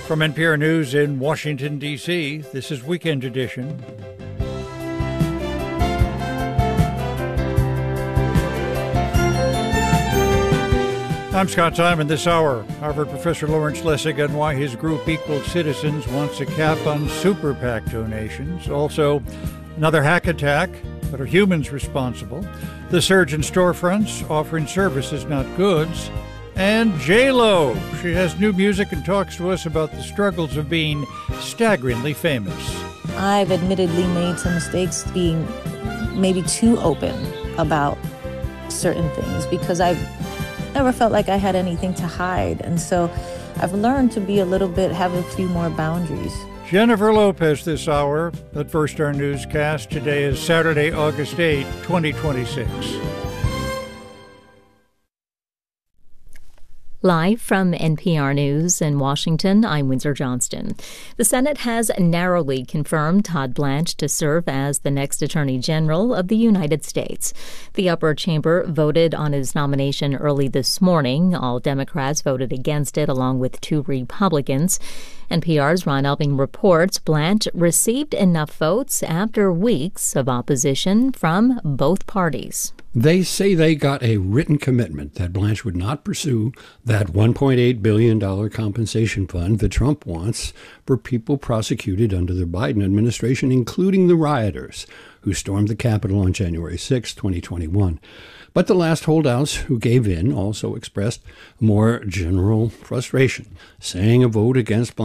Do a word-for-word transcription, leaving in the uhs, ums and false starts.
From N P R News in Washington, D C, this is Weekend Edition. I'm Scott Simon. This hour, Harvard professor Lawrence Lessig on why his group Equal Citizens wants a cap on super PAC donations. Also, another hack attack, but are humans responsible? The surge in storefronts offering services, not goods. And J-Lo. She has new music and talks to us about the struggles of being staggeringly famous. I've admittedly made some mistakes being maybe too open about certain things because I've never felt like I had anything to hide. And so I've learned to be a little bit, have a few more boundaries. Jennifer Lopez this hour. But first, our newscast. Today is Saturday, August eighth, twenty twenty-six. Live from N P R News in Washington, I'm Windsor Johnston. The Senate has narrowly confirmed Todd Blanche to serve as the next Attorney General of the United States. The upper chamber voted on his nomination early this morning. All Democrats voted against it, along with two Republicans. N P R's Ron Elving reports Blanche received enough votes after weeks of opposition from both parties. They say they got a written commitment that Blanche would not pursue that one point eight billion dollars compensation fund that Trump wants for people prosecuted under the Biden administration, including the rioters who stormed the Capitol on January sixth, twenty twenty-one. But the last holdouts who gave in also expressed more general frustration, saying a vote against Blanche